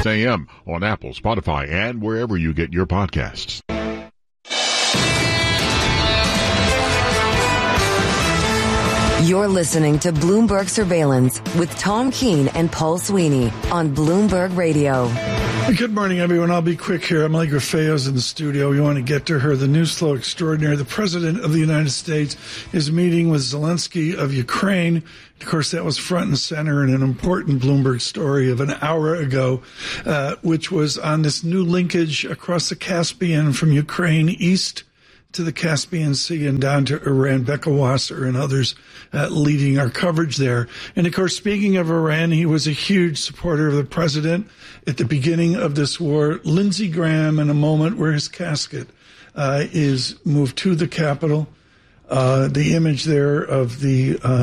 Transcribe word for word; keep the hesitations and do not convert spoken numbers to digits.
a m on Apple, Spotify, and wherever you get your podcasts. You're listening to Bloomberg Surveillance with Tom Keene and Paul Sweeney on Bloomberg Radio. Good morning, everyone. I'll be quick here. Emily Grafeo's in the studio. We want to get to her. The news flow extraordinary. The President of the United States is meeting with Zelensky of Ukraine. Of course, that was front and center in an important Bloomberg story of an hour ago, uh, which was on this new linkage across the Caspian from Ukraine east to the Caspian Sea and down to Iran. Becca Wasser and others uh, leading our coverage there. And, of course, speaking of Iran, he was a huge supporter of the president at the beginning of this war. Lindsey Graham, in a moment where his casket uh, is moved to the Capitol. Uh, the image there of the uh,